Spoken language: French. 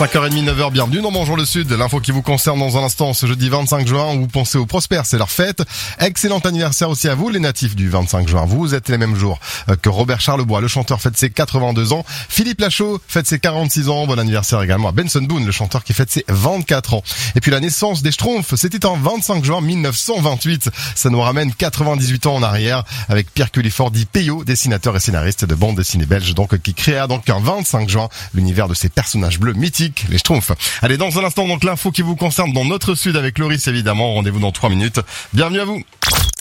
5h30, 9h, bienvenue dans Bonjour le Sud. L'info qui vous concerne dans un instant, ce jeudi 25 juin, où vous pensez aux prospères, c'est leur fête. Excellent anniversaire aussi à vous, les natifs du 25 juin. Vous êtes les mêmes jours que Robert Charlebois, le chanteur, fête ses 82 ans. Philippe Lachaud fête ses 46 ans. Bon anniversaire également à Benson Boone, le chanteur qui fête ses 24 ans. Et puis la naissance des Schtroumpfs, c'était en 25 juin 1928. Ça nous ramène 98 ans en arrière, avec Pierre Cullifort dit Peyo, dessinateur et scénariste de bande dessinée belge, donc, qui créa donc un 25 juin l'univers de ces personnages bleus mythiques, les Schtroumpfs. Allez, dans un instant, donc, l'info qui vous concerne dans notre Sud avec Loris, évidemment. Rendez-vous dans 3 minutes. Bienvenue à vous.